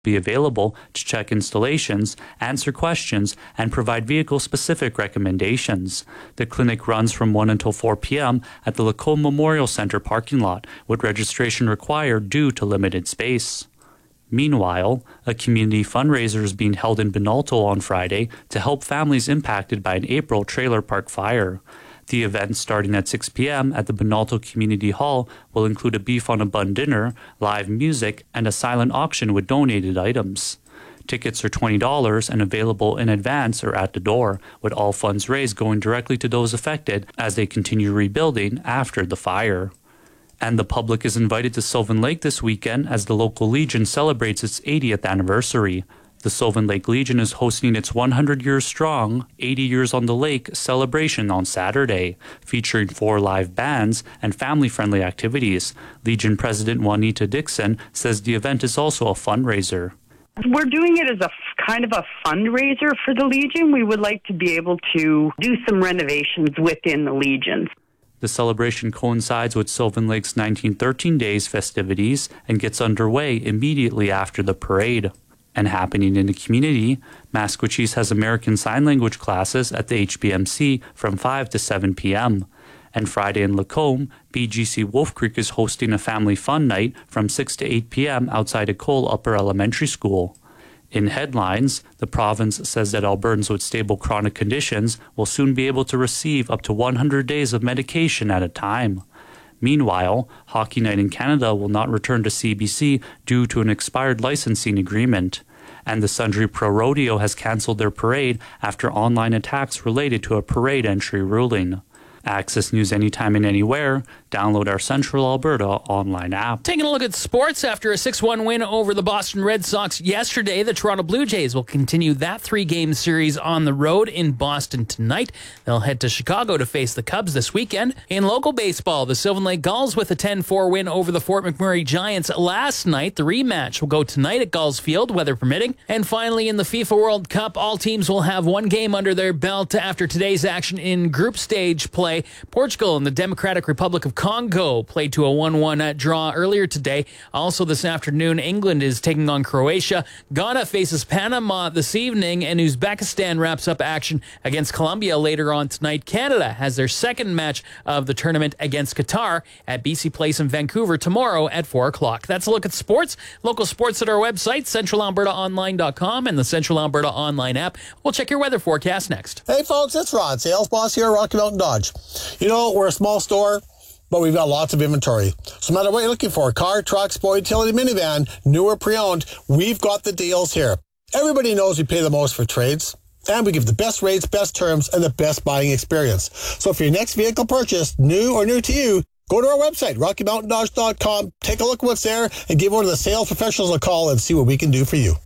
be available to check installations, answer questions, and provide vehicle-specific recommendations. The clinic runs from 1 until 4 p.m. at the Lacombe Memorial Centre parking lot, with registration required due to limited space. Meanwhile, a community fundraiser is being held in Benalto on Friday to help families impacted by an April trailer park fire. The event, starting at 6 p.m. at the Benalto Community Hall, will include a beef on a bun dinner, live music, and a silent auction with donated items. Tickets are $20 and available in advance or at the door, with all funds raised going directly to those affected as they continue rebuilding after the fire. And the public is invited to Sylvan Lake this weekend as the local Legion celebrates its 80th anniversary. The Sylvan Lake Legion is hosting its 100 years strong, 80 years on the lake celebration on Saturday, featuring 4 live bands and family-friendly activities. Legion President Juanita Dixon says the event is also a fundraiser. We're doing it as a kind of a fundraiser for the Legion. We would like to be able to do some renovations within the Legion. The celebration coincides with Sylvan Lake's 1913 Days festivities and gets underway immediately after the parade. And happening in the community, Maskwacis has American Sign Language classes at the HBMC from 5 to 7 p.m. And Friday in Lacombe, BGC Wolf Creek is hosting a family fun night from 6 to 8 p.m. outside of Cole Upper Elementary School. In headlines, the province says that Albertans with stable chronic conditions will soon be able to receive up to 100 days of medication at a time. Meanwhile, Hockey Night in Canada will not return to CBC due to an expired licensing agreement. And the Sundre Pro Rodeo has cancelled their parade after online attacks related to a parade entry ruling. Access news anytime and anywhere. Download our Central Alberta online app. Taking a look at sports, after a 6-1 win over the Boston Red Sox yesterday, the Toronto Blue Jays will continue that 3-game series on the road in Boston tonight. They'll head to Chicago to face the Cubs this weekend. In local baseball, the Sylvan Lake Gulls with a 10-4 win over the Fort McMurray Giants last night. The rematch will go tonight at Gulls Field, weather permitting. And finally, in the FIFA World Cup, all teams will have one game under their belt after today's action in group stage play. Portugal and the Democratic Republic of Congo played to a 1-1 draw earlier today. Also this afternoon, England is taking on Croatia. Ghana faces Panama this evening, and Uzbekistan wraps up action against Colombia later on tonight. Canada has their second match of the tournament against Qatar at BC Place in Vancouver tomorrow at 4 o'clock. That's a look at sports. Local sports at our website, centralalbertaonline.com, and the Central Alberta Online app. We'll check your weather forecast next. Hey folks, it's Rod, sales boss here at Rocky Mountain Dodge. You know, we're a small store, but we've got lots of inventory. So no matter what you're looking for, car, truck, sport, utility, minivan, new or pre-owned, we've got the deals here. Everybody knows we pay the most for trades, and we give the best rates, best terms, and the best buying experience. So for your next vehicle purchase, new or new to you, go to our website, RockyMountainDodge.com, take a look at what's there, and give one of the sales professionals a call and see what we can do for you.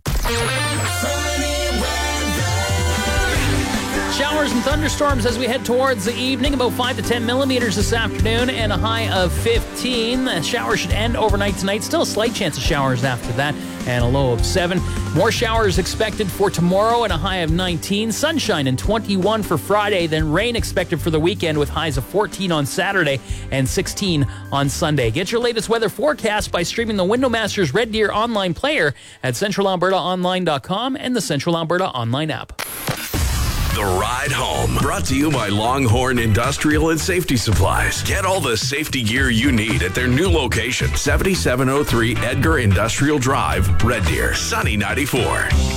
Showers and thunderstorms as we head towards the evening, about 5 to 10 millimeters this afternoon and a high of 15. The shower should end overnight tonight. Still a slight chance of showers after that and a low of 7. More showers expected for tomorrow and a high of 19. Sunshine and 21 for Friday, then rain expected for the weekend with highs of 14 on Saturday and 16 on Sunday. Get your latest weather forecast by streaming the Windowmasters Red Deer online player at centralalbertaonline.com and the Central Alberta Online app. The Ride Home, brought to you by Longhorn Industrial and Safety Supplies. Get all the safety gear you need at their new location, 7703 Edgar Industrial Drive, Red Deer, Sunny 94.